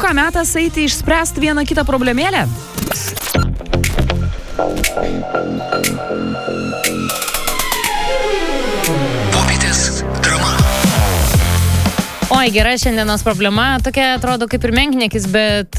ką, metas eiti išspręsti vieną kitą problemėlę? Popietės drama. Oi, gera šiandienos problema, tokia atrodo kaip ir menkniekis, bet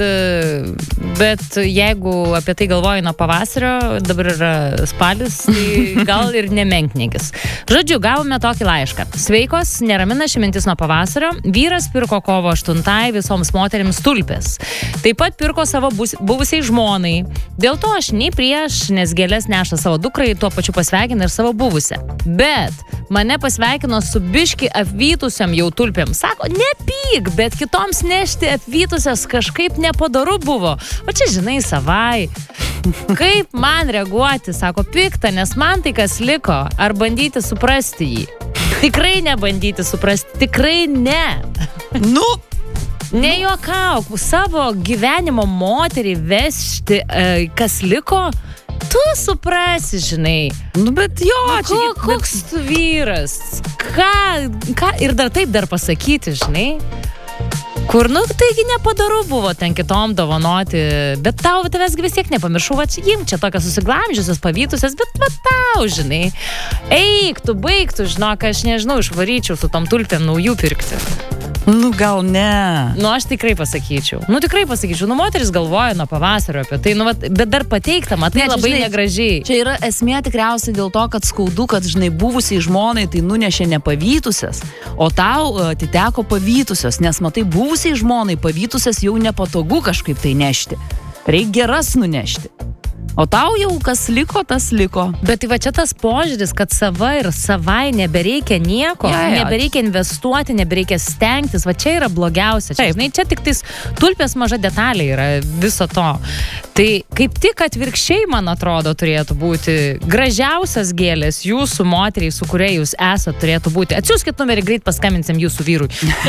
jeigu apie tai galvoju nuo pavasario, dabar yra spalis, tai gal ir ne menkniekis. Žodžiu, gavome tokį laišką. Sveikos, neramina ši mintis nuo pavasario. Vyras pirko kovo 8 visoms moterims tulpės. Taip pat pirko savo buvusiai žmonai. Dėl to aš nei prieš, nes gėlės neša savo dukrai, tuo pačiu pasveikina ir savo buvusią. Bet mane pasveikino su biški apvytusiam jau tulpėm. Sako, nepyk, bet kitoms nešti apvytusias kažkaip nepadoru buvo. O čia, žinai, savai. Kaip man reaguoti? Sako, pikta, nes man tai kas liko. Ar bandyti suprasti jį? Tikrai nebandyti suprasti. Tikrai ne. Nu, nejuokauk. Savo gyvenimo moterį vežti, kas liko, tu suprasi, žinai. nu bet jo, čia... Koks tu vyras? Ką? Ir dar taip dar pasakyti, žinai? Kur, nu, taigi nepadaru buvo ten kitom dovanoti, bet tavęs vis tiek nepamiršau, va, jim čia tokios susiglamžiusios, pavytusios, bet va tau, žinai. Eik, tu baig, tu žinok, aš nežinau, išvaryčiau su tom tulpėm naujų pirkti. Nu, gal ne. Nu, aš tikrai pasakyčiau. Nu, moteris galvoja nuo pavasario apie tai, nu, bet dar pateiktama, tai Ne, čia, labai žinai, negražiai. Čia yra esmė tikriausiai dėl to, kad skaudu, kad, žinai, buvusiai žmonai tai nunešė nepavytusias, o tau atiteko pavytusios, nes matai, buvusiai žmonai pavytusias jau nepatogu kažkaip tai nešti. Reikia geras nunešti. O tau jau kas liko, tas liko. Bet tai va čia tas požiūris, kad sava ir savai nebereikia nieko, Jo. nebereikia investuoti, nebereikia stengtis, va čia yra blogiausia. Čia, žinai, čia tik tais tulpės maža detalė yra viso to. Tai kaip tik atvirkščiai, man atrodo, turėtų būti gražiausias gėlės jūsų moteriai, su kuria jūs esate, turėtų būti. Atsiųskit numerį, greit paskambinsim jūsų vyrui.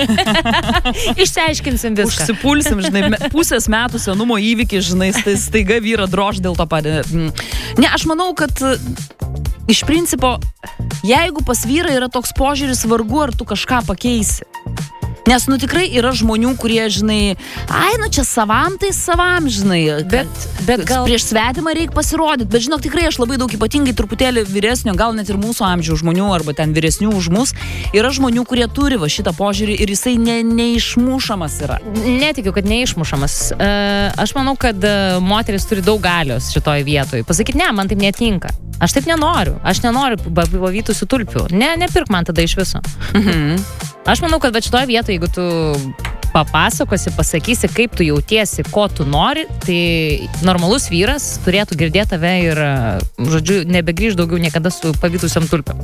Išsiaiškinsim viską. Užsipulsim, žinai, pusės metų senumo įvykį, žinai, staiga vyrą drož dėl to. Ne, aš manau, kad iš principo, jeigu pas vyrą yra toks požiūris, vargu ar tu kažką pakeisi. Nes, nu, tikrai yra žmonių, kurie, žinai, nu, čia savam, tai savam, žinai. Bet gal... Prieš svetimą reikia pasirodyti. Bet, žinok, tikrai aš labai daug ypatingai truputėlį vyresnio, gal net ir mūsų amžiaus žmonių, arba ten vyresnių už mus, yra žmonių, kurie turi va šitą požiūrį ir jisai neišmušamas yra. Netikiu, kad neišmušamas. Aš manau, kad moteris turi daug galios šitoj vietoj. Pasakyti, ne, man taip netinka. Aš taip nenoriu. Aš nenoriu pavytusių tulpių. Nepirk man tada iš viso. Aš manau, kad va šitoj vietoj, jeigu tu papasakosi, pasakysi, kaip tu jautiesi, ko tu nori, tai normalus vyras turėtų girdėti tave ir, žodžiu, nebegrįž daugiau niekada su pavytusiam tulpiam.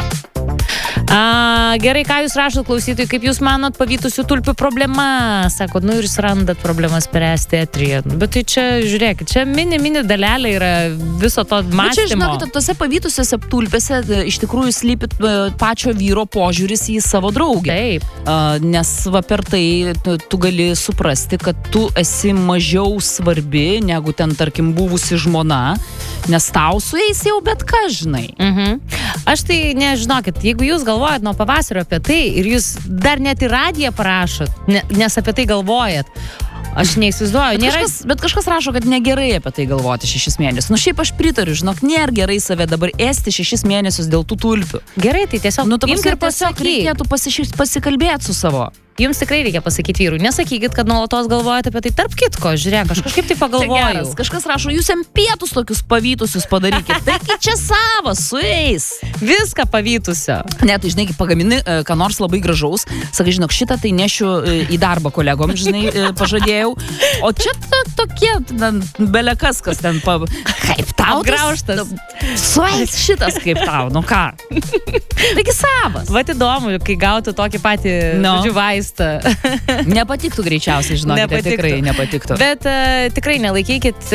Gerai, ką jūs rašot klausytojai, kaip jūs manot pavytusių tulpių problema? Sakot, nu ir jūs randat problemas spręsti eteryje. Bet tai čia, žiūrėkit, čia mini dalelė yra viso to mąstymo. Bet čia, žinokit, tose pavytusiose tulpėse iš tikrųjų slypi pačio vyro požiūris į savo draugę. Taip. Nes va per tai tu gali suprasti, kad tu esi mažiau svarbi negu ten, tarkim, buvusi žmona, nes tau su jais jau bet ką, žinai. Aš tai nežinokit, jeigu jūs galvojat nuo pavasario apie tai ir jūs dar net į radiją parašot, nes apie tai galvojat, aš neįsivaizduoju. Bet kažkas rašo, kad negerai apie tai galvoti 6 mėnesius. Nu šiaip aš pritariu, žinok, nėra gerai save dabar ėsti 6 mėnesius dėl tų tulpių. Gerai, tai tiesiog imk ir tiesiog reikėtų pasikalbėti su savo. Jums tikrai reikia pasakyti vyrui. Nesakykit, kad nuolatos galvojate apie tai. Tarp kitko, žiūrėk, aš kažkaip tai pagalvojau. Kažkas rašo, jūs jam pietus tokius pavytusius padarykit. Taigi čia savas, su jais. Viską pavytusio. Ne, tai žinai, pagamini ką nors labai gražaus. Sakai, žinok, šitą tai nešiu į darbą kolegom, žinai, pažadėjau. O čia tokie, belekas, kas ten kaip tau graužtas. Suais šitas kaip tau, nu ką. Taigi savas. Vat įdomu, kai gautų tokį patį vaistą. Nepatiktų greičiausiai, žinokite, tikrai nepatiktų. Bet tikrai nelaikykit